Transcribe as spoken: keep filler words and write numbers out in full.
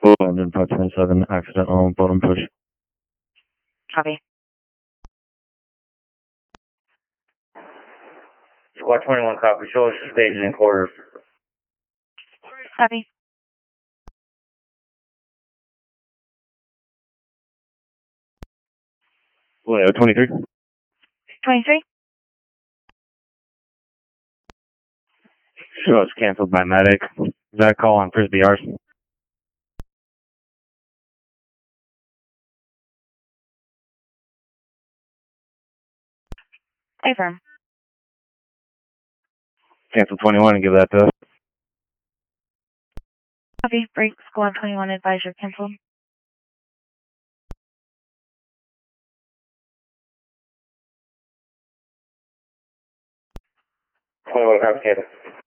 Oh, engine five twenty-seven, accidental bottom push. Copy. Squad twenty-one, copy. Show us the stage and quarters. Copy. Julio twenty-three. twenty-three. Show us canceled by medic. Is that a call on Frisbee Arts? Affirm. Cancel twenty-one and give that to us. Copy. Break squad twenty-one, advisor canceled. twenty-one, copy, cancel.